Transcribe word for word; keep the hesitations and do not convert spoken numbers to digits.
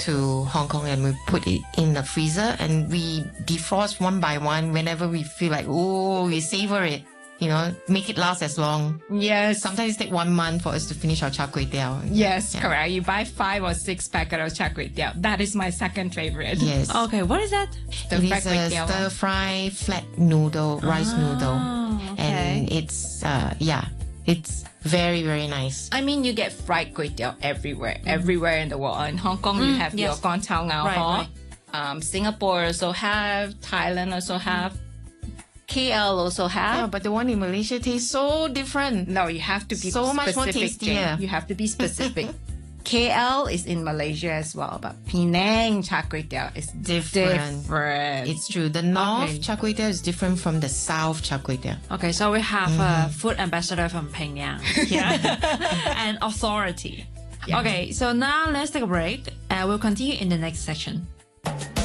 to Hong Kong and we put it in the freezer and we defrost one by one whenever we feel like, oh, we savor it. You know, make it last as long. Yes. Sometimes it take one month for us to finish our char kway teow. Yes, Yeah. correct. You buy five or six packet of char kway teow. That is my second favorite. Yes. Okay, what is that? The It fried is kway a teow. stir fry flat noodle, rice noodle. Oh, okay. And it's, uh, yeah, it's very, very nice. I mean, you get fried kway teow everywhere, everywhere in the world. In Hong Kong, you Mm, have yes. your Gong Chao Ngao Right, Ho. right. Um, Singapore also have. Thailand also have. K L also have. Yeah, but the one in Malaysia tastes so different. No, you have to be So much more specific, tastier. Jane. You have to be specific. K L is in Malaysia as well, but Penang char kway teow is Different. different. It's true. The north Okay. char kway teow is different from the south char kway teow. Okay, so we have a food ambassador from Penang here and authority. Yeah. Okay, so now let's take a break. Uh, we'll continue in the next section.